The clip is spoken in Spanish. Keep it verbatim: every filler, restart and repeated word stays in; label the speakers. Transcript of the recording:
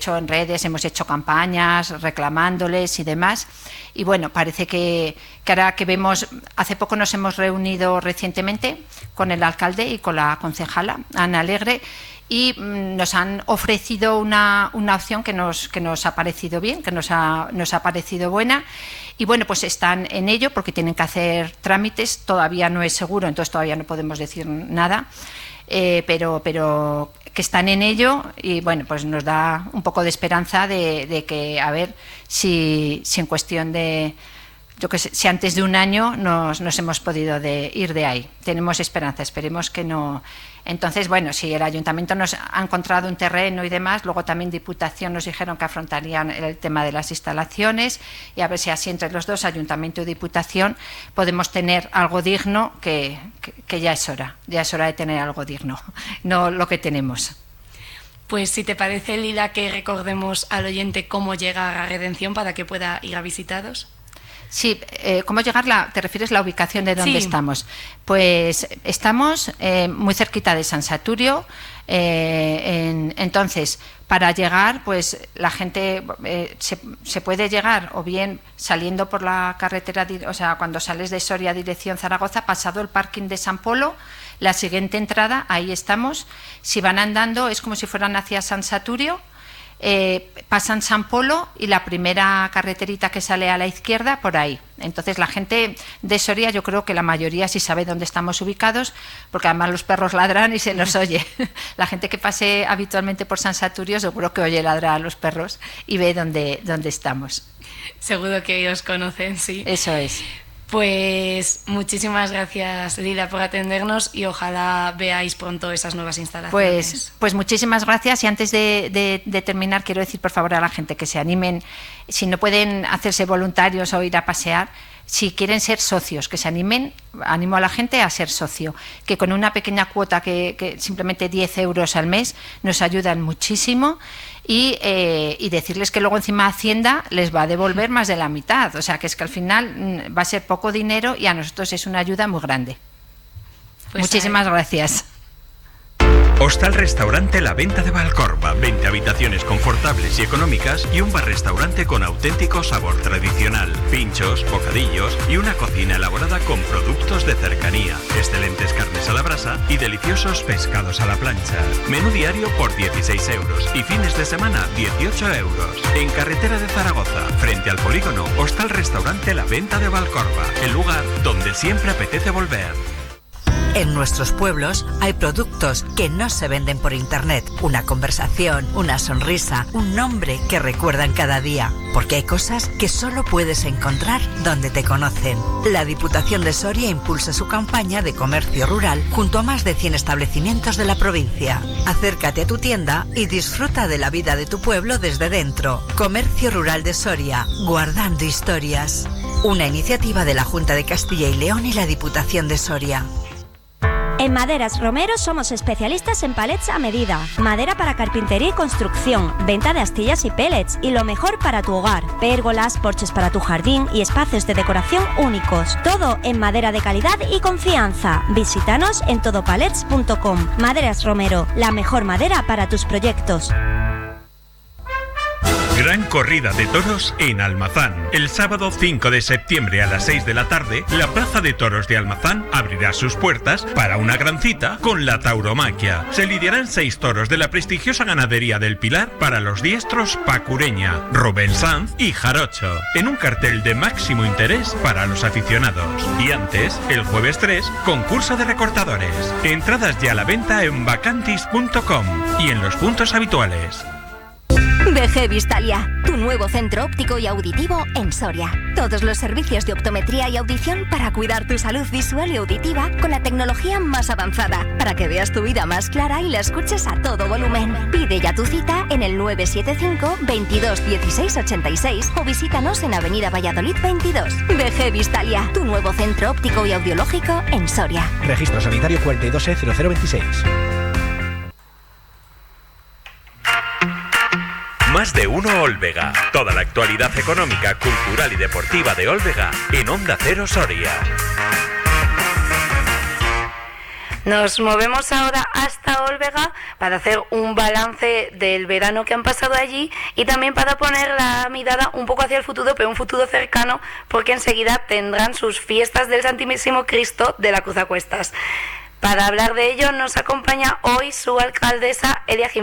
Speaker 1: hecho en redes, hemos hecho campañas reclamándoles y demás. Y bueno, parece que, que ahora que vemos, hace poco nos hemos reunido recientemente con el alcalde y con la concejala, Ana Alegre, y nos han ofrecido una, una opción que nos, que nos ha parecido bien, que nos ha, nos ha parecido buena. Y bueno, pues están en ello porque tienen que hacer trámites, todavía no es seguro, entonces todavía no podemos decir nada, eh, pero, pero que están en ello y bueno, pues nos da un poco de esperanza de, de que a ver si, si en cuestión de, yo que sé, si antes de un año nos, nos hemos podido de, ir de ahí. Tenemos esperanza, esperemos que no. Entonces, bueno, si el ayuntamiento nos ha encontrado un terreno y demás, luego también Diputación nos dijeron que afrontarían el tema de las instalaciones y a ver si así entre los dos, ayuntamiento y Diputación, podemos tener algo digno, que, que, que ya es hora, ya es hora de tener algo digno, no lo que tenemos.
Speaker 2: Pues si te parece, Lila, que recordemos al oyente cómo llega a Redención para que pueda ir a visitaros.
Speaker 1: Sí, eh, ¿cómo llegarla? ¿Te refieres a la ubicación de dónde sí. estamos? Pues estamos eh, muy cerquita de San Saturio, eh, en, entonces para llegar, pues la gente eh, se, se puede llegar o bien saliendo por la carretera, o sea, cuando sales de Soria dirección Zaragoza, pasado el parking de San Polo, la siguiente entrada, ahí estamos. Si van andando es como si fueran hacia San Saturio. Eh, pasan San Polo y la primera carreterita que sale a la izquierda por ahí. Entonces la gente de Soria, yo creo que la mayoría sí sabe dónde estamos ubicados, porque además los perros ladran y se nos oye. La gente que pase habitualmente por San Saturio seguro que oye ladrar a los perros y ve dónde, dónde estamos.
Speaker 2: Seguro que ellos conocen, sí.
Speaker 1: Eso es.
Speaker 2: Pues muchísimas gracias, Lila, por atendernos y ojalá veáis pronto esas nuevas instalaciones.
Speaker 1: Pues, pues muchísimas gracias y antes de, de, de terminar quiero decir por favor a la gente que se animen, si no pueden hacerse voluntarios o ir a pasear, si quieren ser socios, que se animen, animo a la gente a ser socio, que con una pequeña cuota, que, que simplemente diez euros al mes, nos ayudan muchísimo y, eh, y decirles que luego encima Hacienda les va a devolver más de la mitad, o sea que es que al final va a ser poco dinero y a nosotros es una ayuda muy grande. Pues muchísimas gracias.
Speaker 3: Hostal Restaurante La Venta de Valcorba, veinte habitaciones confortables y económicas y un bar-restaurante con auténtico sabor tradicional, pinchos, bocadillos y una cocina elaborada con productos de cercanía, excelentes carnes a la brasa y deliciosos pescados a la plancha. Menú diario por dieciséis euros y fines de semana dieciocho euros. En carretera de Zaragoza, frente al polígono, Hostal Restaurante La Venta de Valcorba, el lugar donde siempre apetece volver.
Speaker 4: En nuestros pueblos hay productos que no se venden por internet. Una conversación, una sonrisa, un nombre que recuerdan cada día. Porque hay cosas que solo puedes encontrar donde te conocen. La Diputación de Soria impulsa su campaña de comercio rural junto a más de cien establecimientos de la provincia. Acércate a tu tienda y disfruta de la vida de tu pueblo desde dentro. Comercio Rural de Soria, guardando historias. Una iniciativa de la Junta de Castilla y León y la Diputación de Soria.
Speaker 5: En Maderas Romero somos especialistas en palets a medida, madera para carpintería y construcción, venta de astillas y pellets y lo mejor para tu hogar, pérgolas, porches para tu jardín y espacios de decoración únicos. Todo en madera de calidad y confianza. Visítanos en todopalets punto com. Maderas Romero, la mejor madera para tus proyectos.
Speaker 3: Gran corrida de toros en Almazán. El sábado cinco de septiembre a las seis de la tarde, la Plaza de Toros de Almazán abrirá sus puertas para una gran cita con la tauromaquia. Se lidiarán seis toros de la prestigiosa ganadería del Pilar para los diestros Pacureña, Rubén Sanz y Jarocho, en un cartel de máximo interés para los aficionados. Y antes, el jueves tres, concurso de recortadores. Entradas ya a la venta en vacantis punto com y en los puntos habituales.
Speaker 6: V G Vistalia, tu nuevo centro óptico y auditivo en Soria. Todos los servicios de optometría y audición para cuidar tu salud visual y auditiva con la tecnología más avanzada, para que veas tu vida más clara y la escuches a todo volumen. Pide ya tu cita en el nueve siete cinco, veintidós, dieciséis, ochenta y seis o visítanos en Avenida Valladolid veintidós. V G Vistalia, tu nuevo centro óptico y audiológico en Soria.
Speaker 7: Registro sanitario cuarenta y dos E cero cero veintiséis.
Speaker 3: Más de uno Olvega. Toda la actualidad económica, cultural y deportiva de Olvega en Onda Cero Soria.
Speaker 2: Nos movemos ahora hasta Olvega para hacer un balance del verano que han pasado allí y también para poner la mirada un poco hacia el futuro, pero un futuro cercano, porque enseguida tendrán sus fiestas del Santísimo Cristo de la Cruz a Cuestas. Para hablar de ello nos acompaña hoy su alcaldesa Elia Jiménez.